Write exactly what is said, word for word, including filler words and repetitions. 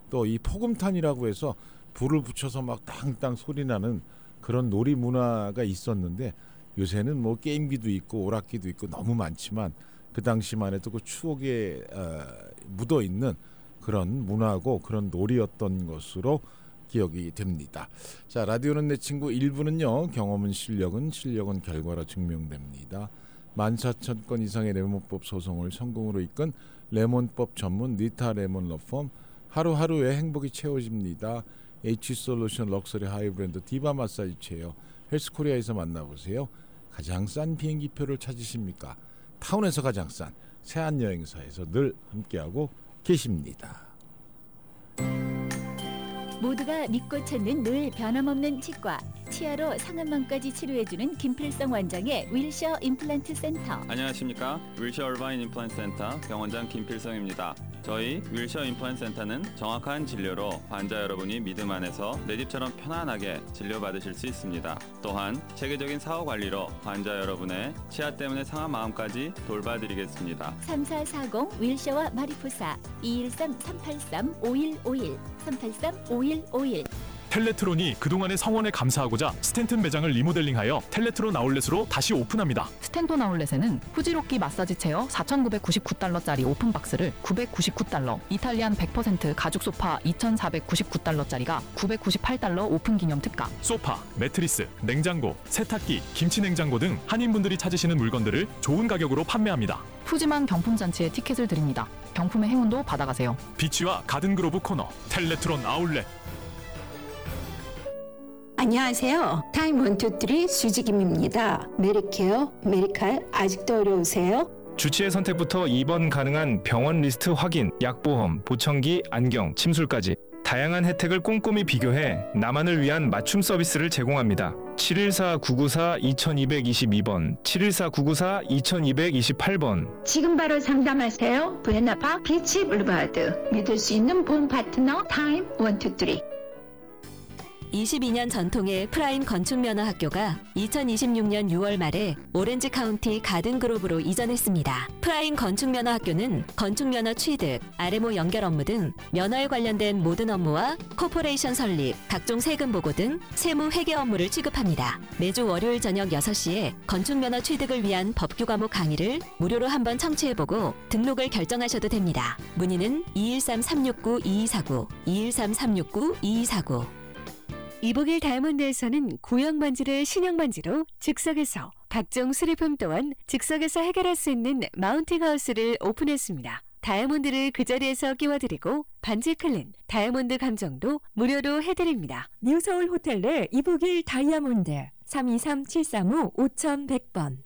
또 이 포금탄이라고 해서 불을 붙여서 막 땅땅 소리 나는 그런 놀이 문화가 있었는데 요새는 뭐 게임기도 있고 오락기도 있고 너무 많지만 그 당시만 해도 그 추억에 어, 묻어 있는 그런 문화고 그런 놀이였던 것으로 기억이 됩니다. 자, 라디오는 내 친구 일 부는요. 경험은 실력은 실력은 결과로 증명됩니다. 만 사천 건 이상의 레몬법 소송을 성공으로 이끈 레몬법 전문 니타 레몬 러펌 하루하루의 행복이 채워집니다. H솔루션 럭셔리 하이브랜드 디바 마사지 체어 헬스코리아에서 만나보세요. 가장 싼 비행기표를 찾으십니까? 타운에서 가장 싼 세안여행사에서 늘 함께하고 계십니다. 모두가 믿고 찾는 늘 변함없는 치과 치아로 상한망까지 치료해주는 김필성 원장의 윌셔 임플란트 센터. 안녕하십니까. 윌셔 얼바인 임플란트 센터 병원장 김필성입니다. 저희 윌셔 임플란트 센터는 정확한 진료로 환자 여러분이 믿음 안에서 내 집처럼 편안하게 진료받으실 수 있습니다. 또한 체계적인 사후 관리로 환자 여러분의 치아 때문에 상한 마음까지 돌봐드리겠습니다. 삼사사공 윌셔와 마리포사 이일삼 삼팔삼 오일오일 삼팔삼 오일오일. 텔레트론이 그동안의 성원에 감사하고자 스탠튼 매장을 리모델링하여 텔레트론 아울렛으로 다시 오픈합니다. 스탠톤 아울렛에는 후지로끼 마사지 체어 사천구백구십구 달러짜리 오픈박스를 구백구십구 달러, 이탈리안 백 퍼센트 가죽 소파 이천사백구십구 달러짜리가 구백구십팔 달러 오픈 기념 특가. 소파, 매트리스, 냉장고, 세탁기, 김치냉장고 등 한인분들이 찾으시는 물건들을 좋은 가격으로 판매합니다. 푸짐한 경품잔치에 티켓을 드립니다. 경품의 행운도 받아가세요. 비치와 가든그로브 코너 텔레트론 아울렛. 안녕하세요. 타임 원투쓰리 수지김입니다. 메리케어, 메리칼 아직도 어려우세요? 주치의 선택부터 입원 가능한 병원 리스트 확인, 약보험, 보청기, 안경, 침술까지 다양한 혜택을 꼼꼼히 비교해 나만을 위한 맞춤 서비스를 제공합니다. 칠일사 구구사 이이이이 번, 칠일사 구구사 이이이팔 번. 지금 바로 상담하세요. 부에나파 비치 블루바드. 믿을 수 있는 보험 파트너 타임 원투쓰리. 이십이 년 전통의 프라임 건축면허학교가 이천이십육 년 유월 말에 오렌지 카운티 가든그로브로 이전했습니다. 프라임 건축면허학교는 건축면허 취득, 알엠오 연결 업무 등 면허에 관련된 모든 업무와 코퍼레이션 설립, 각종 세금 보고 등 세무 회계 업무를 취급합니다. 매주 월요일 저녁 여섯 시에 건축면허 취득을 위한 법규 과목 강의를 무료로 한번 청취해보고 등록을 결정하셔도 됩니다. 문의는 이일삼 삼육구 이이사구, 이일삼 삼육구 이이사구. 이복일 다이아몬드에서는 구형 반지를 신형 반지로 즉석에서, 각종 수리품 또한 즉석에서 해결할 수 있는 마운팅 하우스를 오픈했습니다. 다이아몬드를 그 자리에서 끼워드리고 반지 클린, 다이아몬드 감정도 무료로 해드립니다. 뉴서울 호텔 내 이복일 다이아몬드 삼이삼 칠삼오 오천백 번.